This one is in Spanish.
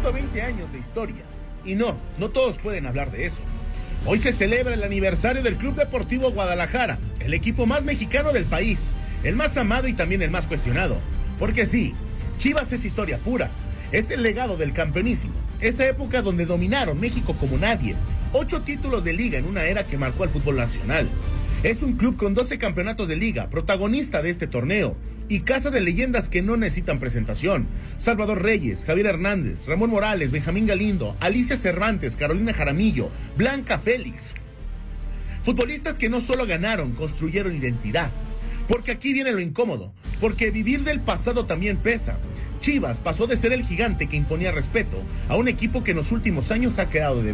120 años de historia. Y no todos pueden hablar de eso. Hoy se celebra el aniversario del Club Deportivo Guadalajara, el equipo más mexicano del país, el más amado y también el más cuestionado. Porque sí, Chivas es historia pura, es el legado del campeonísimo, esa época donde dominaron México como nadie, 8 títulos de liga en una era que marcó al fútbol nacional. Es un club con 12 campeonatos de liga, protagonista de este torneo, y casa de leyendas que no necesitan presentación. Salvador Reyes, Javier Hernández, Ramón Morales, Benjamín Galindo, Alicia Cervantes, Carolina Jaramillo, Blanca Félix. Futbolistas que no solo ganaron, construyeron identidad. Porque aquí viene lo incómodo, porque vivir del pasado también pesa. Chivas pasó de ser el gigante que imponía respeto a un equipo que en los últimos años ha quedado de